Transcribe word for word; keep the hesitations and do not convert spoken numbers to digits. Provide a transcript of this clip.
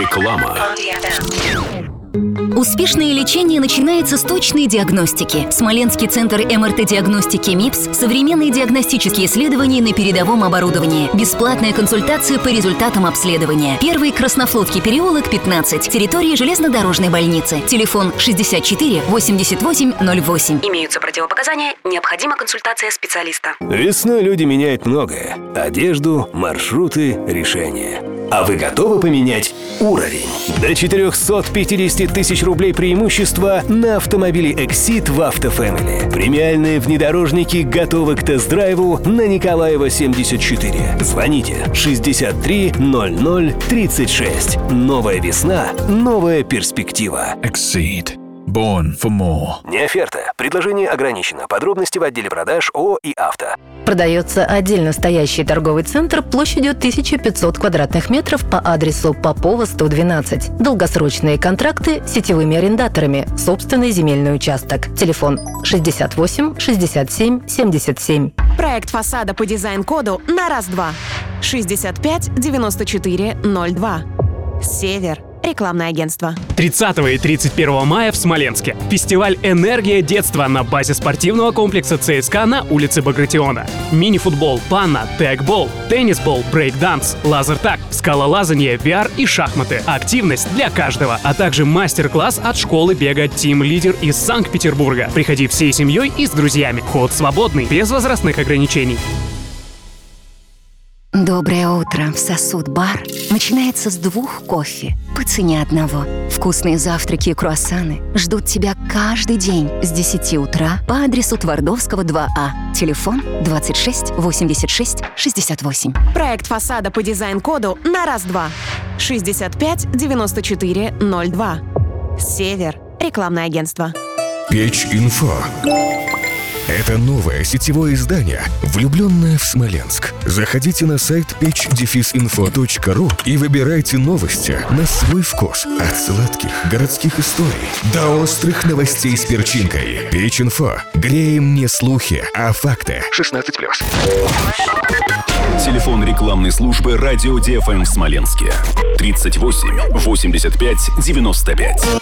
Реклама. Успешное лечение начинается с точной диагностики. Смоленский центр эм эр тэ-диагностики МИПС – современные диагностические исследования на передовом оборудовании. Бесплатная консультация по результатам обследования. Первый Краснофлотский переулок, пятнадцать. Территория железнодорожной больницы. Телефон шестьдесят четыре восемьдесят восемь ноль восемь. Имеются противопоказания. Необходима консультация специалиста. Весной люди меняют многое. Одежду, маршруты, решения. А вы готовы поменять уровень? До четыреста пятьдесят тысяч рублей преимущества на автомобили Exit в Автофэмили. Премиальные внедорожники готовы к тест-драйву на Николаева, семьдесят четыре. Звоните шестьдесят три ноль ноль тридцать шесть. Новая весна, новая перспектива. Exceed. Born for more. Не оферта. Предложение ограничено. Подробности в отделе продаж ООО «И Авто». Продается отдельно стоящий торговый центр площадью тысяча пятьсот квадратных метров по адресу Попова, сто двенадцать. Долгосрочные контракты с сетевыми арендаторами. Собственный земельный участок. Телефон шестьдесят восемь шестьдесят семь семьдесят семь. Проект фасада по дизайн-коду на раз-два. шестьдесят пять девяносто четыре ноль два. Север. Рекламное агентство. тридцатого и тридцать первого мая в Смоленске. Фестиваль «Энергия детства» на базе спортивного комплекса ЦСКА на улице Багратиона. Мини-футбол, панна, тегбол, теннисбол, брейк-данс, лазертаг, скалолазание, ви ар и шахматы. Активность для каждого, а также мастер-класс от школы бега «Тим Лидер» из Санкт-Петербурга. Приходи всей семьей и с друзьями. Вход свободный, без возрастных ограничений. Доброе утро в Сосуд-бар начинается с двух кофе по цене одного. Вкусные завтраки и круассаны ждут тебя каждый день с десяти утра по адресу Твардовского, два А. Телефон двадцать шесть восемьдесят шесть шестьдесят восемь. Проект фасада по дизайн-коду на раз-два. шестьдесят пять девяносто четыре ноль два. Север. Рекламное агентство. Печь.Инфо. Это новое сетевое издание, влюбленное в Смоленск. Заходите на сайт печь инфо точка ру и выбирайте новости на свой вкус. От сладких городских историй до острых новостей с перчинкой. Печь.Инфо. Греем не слухи, а факты. шестнадцать плюс. Телефон рекламной службы «Радио ди эф эм» в Смоленске. тридцать восемь восемьдесят пять девяносто пять.